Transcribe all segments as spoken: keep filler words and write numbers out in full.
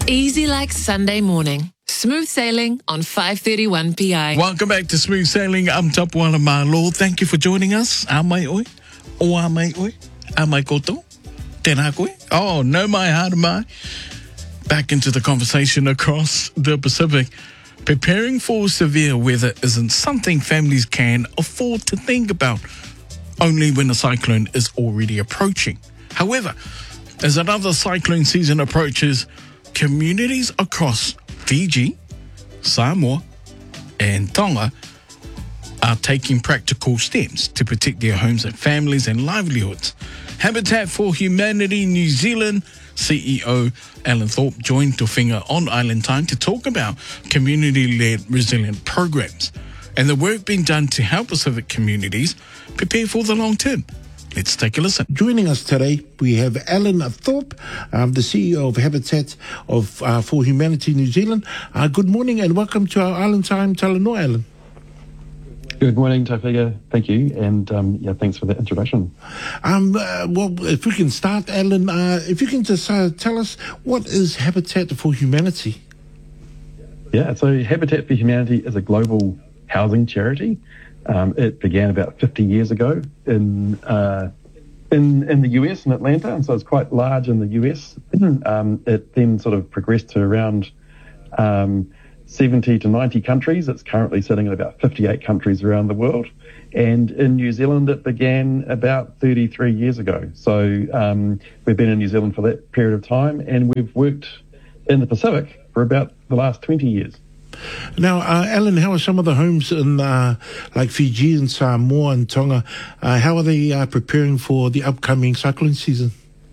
Easy like Sunday morning. Smooth sailing on five thirty-one P I. Welcome back to Smooth Sailing. I'm Tapuala Malo. Thank you for joining us. Amai oi. O amai oi. Amai koto. Tēnā koe. Oh, no mai hara mai. Back into the conversation across the Pacific. Preparing for severe weather isn't something families can afford to think about, only when a cyclone is already approaching. However, as another cyclone season approaches, communities across Fiji, Samoa, and Tonga are taking practical steps to protect their homes and families and livelihoods. Habitat for Humanity New Zealand C E O Alan Thorpe joined Tofinga on Island Time to talk about community-led resilient programs and the work being done to help Pacific communities prepare for the long term. Let's take a listen. Joining us today, we have Alan Thorpe, um, the C E O of Habitat of uh, for Humanity New Zealand. Uh, good morning and welcome to our Island Time Talanoa, Alan. Good morning, Tafiga. Thank you, and um, yeah, thanks for the introduction. Um, uh, well, if we can start, Alan, uh, if you can just uh, tell us, what is Habitat for Humanity? Yeah, so Habitat for Humanity is a global housing charity. Um, it began about fifty years ago in uh, in in the U S in Atlanta, and so it's quite large in the U S. um, it then sort of progressed to around um, seventy to ninety countries. It's currently sitting at about fifty-eight countries around the world. And in New Zealand, it began about thirty-three years ago. So um, we've been in New Zealand for that period of time, and we've worked in the Pacific for about the last twenty years. Now, uh, Alan, how are some of the homes in uh, like Fiji and Samoa and Tonga, uh, how are they uh, preparing for the upcoming cyclone season?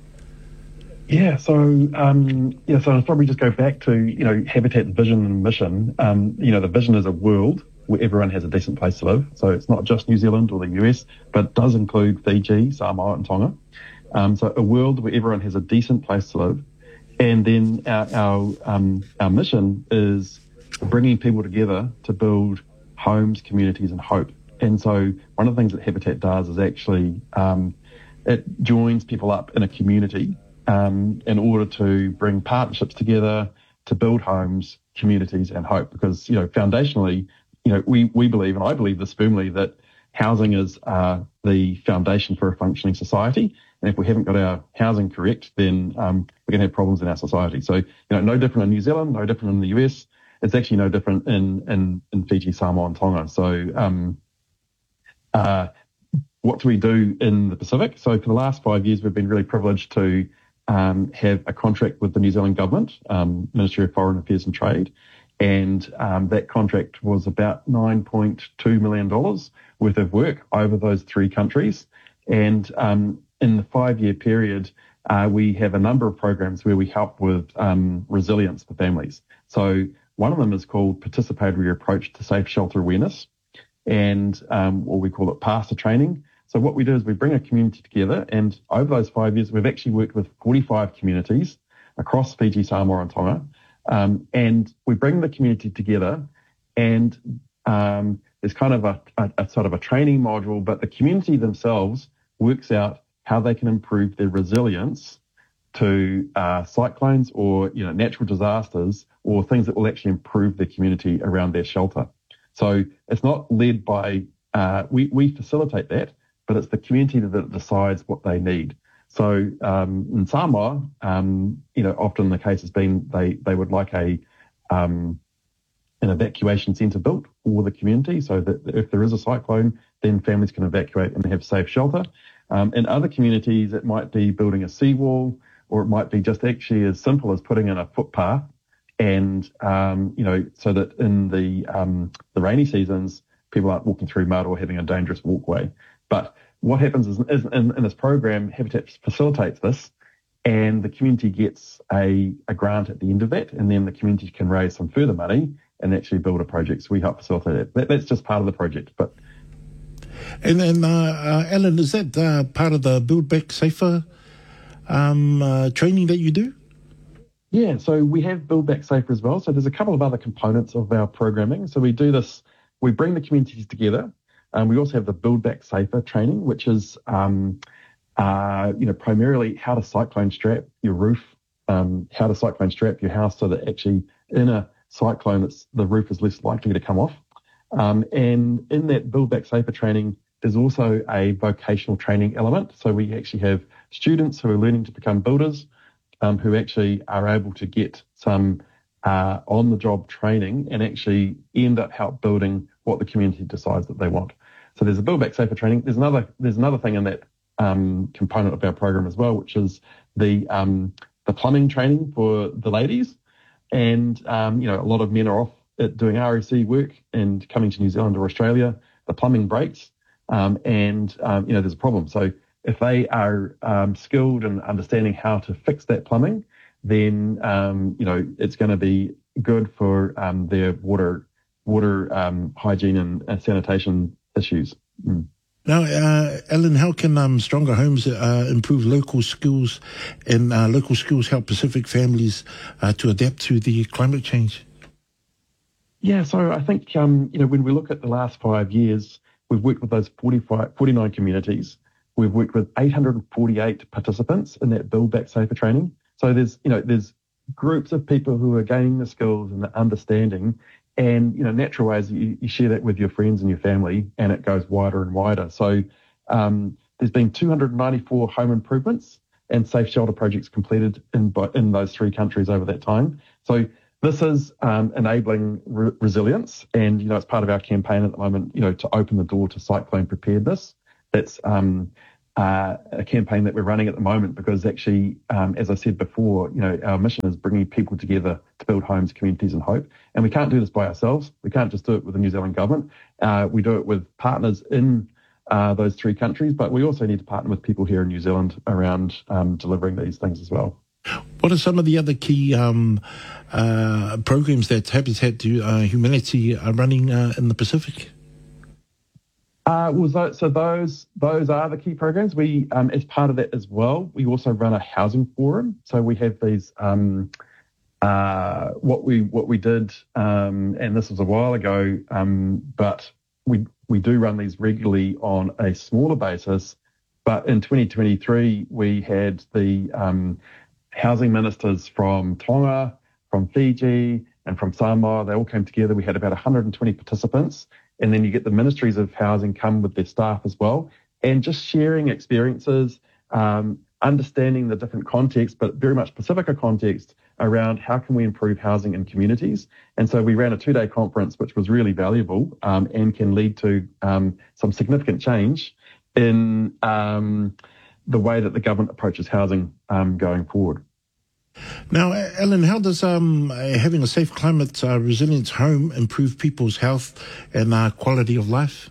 Yeah, so um, yeah, so I'll probably just go back to you know Habitat's vision and mission. Um, you know, the vision is a world where everyone has a decent place to live. So it's not just New Zealand or the U S, but it does include Fiji, Samoa, and Tonga. Um, so a world where everyone has a decent place to live, and then our our, um, our mission is bringing people together to build homes, communities, and hope. And so one of the things that Habitat does is actually um, it joins people up in a community um, in order to bring partnerships together to build homes, communities, and hope. Because, you know, foundationally, you know, we, we believe, and I believe this firmly, that housing is uh, the foundation for a functioning society. And if we haven't got our housing correct, then um, we're going to have problems in our society. So, you know, no different in New Zealand, no different in the U S. It's actually no different in, in, in Fiji, Samoa, and Tonga. So, um, uh, what do we do in the Pacific? So for the last five years, we've been really privileged to um, have a contract with the New Zealand government, um, Ministry of Foreign Affairs and Trade. And um, that contract was about nine point two million dollars worth of work over those three countries. And um, in the five-year period, uh, we have a number of programs where we help with um, resilience for families. So one of them is called Participatory Approach to Safe Shelter Awareness, and um, or we call it PASTA training. So what we do is we bring a community together, and over those five years, we've actually worked with forty-five communities across Fiji, Samoa, and Tonga, um, and we bring the community together, and um, there's kind of a, a, a sort of a training module, but the community themselves works out how they can improve their resilience to uh, cyclones or you know natural disasters or things that will actually improve their community around their shelter. So it's not led by, uh, we, we facilitate that, but it's the community that decides what they need. So um, in Samoa, um, you know, often the case has been they, they would like a um, an evacuation centre built for the community so that if there is a cyclone, then families can evacuate and have safe shelter. Um, in other communities, it might be building a seawall, or it might be just actually as simple as putting in a footpath. And, um, you know, so that in the um, the rainy seasons, people aren't walking through mud or having a dangerous walkway. But what happens is, is in, in this program, Habitat facilitates this, and the community gets a, a grant at the end of that, and then the community can raise some further money and actually build a project. So we help facilitate it. That, that's just part of the project. But And then, uh, uh, Alan, is that uh, part of the Build Back Safer um, uh, training that you do? Yeah, so we have Build Back Safer as well. So there's a couple of other components of our programming. So we do this, we bring the communities together. Um, we also have the Build Back Safer training, which is, um, uh, you know, primarily how to cyclone strap your roof um, how to cyclone strap your house so that actually in a cyclone, it's, the roof is less likely to come off. Um, and in that Build Back Safer training, there's also a vocational training element. So we actually have students who are learning to become builders, um, who actually are able to get some uh, on-the-job training and actually end up help building what the community decides that they want. So there's a Build Back Safer training. There's another there's another thing in that um, component of our program as well, which is the um, the plumbing training for the ladies. And um, you know, a lot of men are off at doing R E C work and coming to New Zealand or Australia. The plumbing breaks, um, and um, you know, there's a problem. So if they are um, skilled in understanding how to fix that plumbing, then um, you know, it's going to be good for um, their water water um, hygiene and, and sanitation issues. Mm. Now, uh, Ellen, how can um, Stronger Homes uh, improve local skills and uh, local skills help Pacific families uh, to adapt to the climate change? Yeah, so I think um, you know, when we look at the last five years, we've worked with those forty-five, forty-nine communities. We've worked with eight hundred forty-eight participants in that Build Back Safer training. So there's, you know, there's groups of people who are gaining the skills and the understanding, and, you know, natural ways you, you share that with your friends and your family, and it goes wider and wider. So um, there's been two hundred ninety-four home improvements and safe shelter projects completed in in those three countries over that time. So this is um, enabling re- resilience, and, you know, it's part of our campaign at the moment, you know, to open the door to cyclone preparedness. It's um, uh, a campaign that we're running at the moment because actually, um, as I said before, you know, our mission is bringing people together to build homes, communities and hope. And we can't do this by ourselves. We can't just do it with the New Zealand government. Uh, we do it with partners in uh, those three countries, but we also need to partner with people here in New Zealand around um, delivering these things as well. What are some of the other key um, uh, programs that Habitat to uh, Humanity are running uh, in the Pacific? Uh, well, so, so those those are the key programs. We, um, as part of that as well, we also run a housing forum. So we have these. Um, uh, what we what we did, um, and this was a while ago, um, but we we do run these regularly on a smaller basis. But in twenty twenty-three, we had the um, housing ministers from Tonga, from Fiji, and from Samoa. They all came together. We had about one hundred twenty participants. And then you get the ministries of housing come with their staff as well, and just sharing experiences, um, understanding the different contexts, but very much Pacifica context around how can we improve housing in communities. And so we ran a two-day conference, which was really valuable um, and can lead to um, some significant change in um, the way that the government approaches housing um, going forward. Now, Ellen, how does um, having a safe climate uh, resilient home improve people's health and uh, quality of life?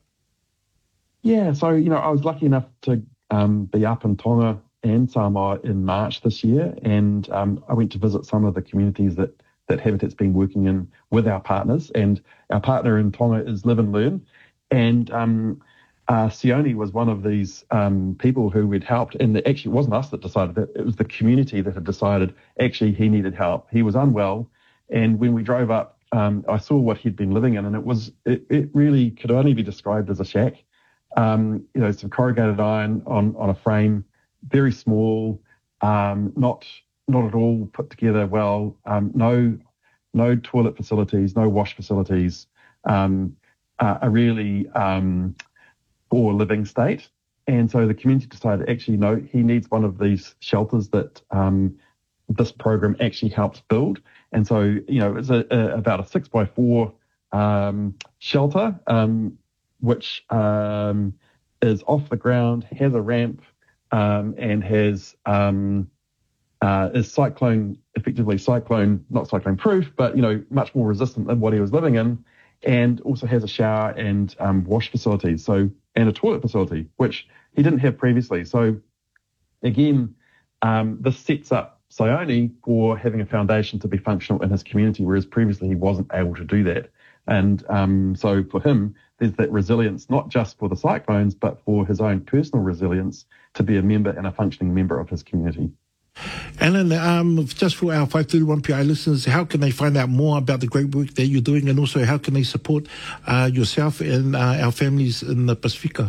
Yeah, so, you know, I was lucky enough to um, be up in Tonga and Samoa in March this year, and um, I went to visit some of the communities that, that Habitat's been working in with our partners, and our partner in Tonga is Live and Learn, and um, Uh, Sione was one of these um, people who we'd helped, and it actually wasn't us that decided it. It was the community that had decided actually he needed help. He was unwell, and when we drove up, um, I saw what he'd been living in, and it was it, it really could only be described as a shack. Um, you know, some corrugated iron on, on a frame, very small, um, not not at all put together well. Um, no no toilet facilities, no wash facilities. Um, uh, a really um, poor living state. And so the community decided, actually, no, he needs one of these shelters that um, this program actually helps build. And so, you know, it's a, a, about a six by four um, shelter, um, which um, is off the ground, has a ramp, um, and has um, uh, is cyclone, effectively cyclone, not cyclone proof, but, you know, much more resistant than what he was living in, and also has a shower and um, wash facilities. So, and a toilet facility, which he didn't have previously. So again, um, this sets up Sione for having a foundation to be functional in his community, whereas previously he wasn't able to do that. And um, so for him, there's that resilience, not just for the cyclones, but for his own personal resilience to be a member and a functioning member of his community. And then um, just for our five thirty-one P I listeners, how can they find out more about the great work that you're doing, and also how can they support uh, yourself and uh, our families in the Pacifica?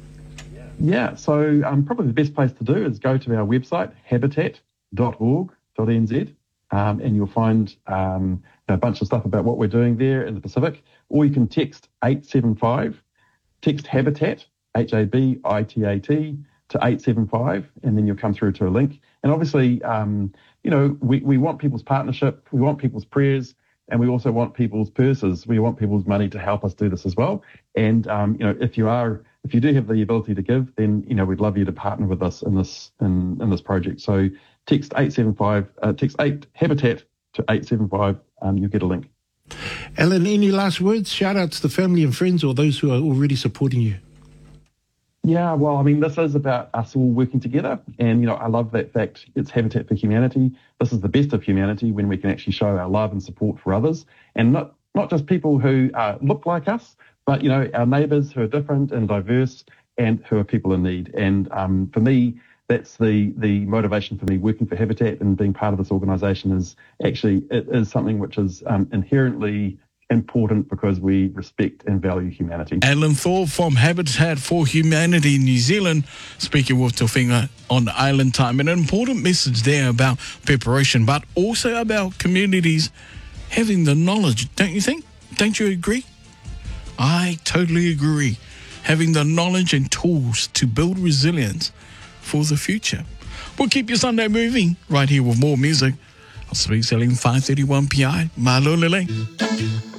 Yeah, so um, probably the best place to do is go to our website, habitat dot org dot n z, um, and you'll find um, a bunch of stuff about what we're doing there in the Pacific. Or you can text eight seven five, text Habitat, H A B I T A T, to eight seven five, and then you'll come through to a link. And obviously, um, you know, we, we want people's partnership, we want people's prayers, and we also want people's purses. We want people's money to help us do this as well. And, um, you know, if you are, if you do have the ability to give, then, you know, we'd love you to partner with us in this, in, in this project. So text eight seven five, uh, text eight Habitat to eight seven five, um, you'll get a link. Alan, any last words? Shout out to the family and friends or those who are already supporting you. Yeah, well, I mean, this is about us all working together. And, you know, I love that fact it's Habitat for Humanity. This is the best of humanity when we can actually show our love and support for others. And not, not just people who uh, look like us, but, you know, our neighbours who are different and diverse and who are people in need. And um, for me, that's the, the motivation for me working for Habitat and being part of this organisation is actually, it is something which is um, inherently important because we respect and value humanity. Alan Thorpe from Habitat for Humanity New Zealand, speaking with Tawhinga on Island Time. An important message there about preparation, but also about communities having the knowledge, don't you think? Don't you agree? I totally agree. Having the knowledge and tools to build resilience for the future. We'll keep your Sunday moving right here with more music on Smooth Sailing five thirty-one P I. Malolele.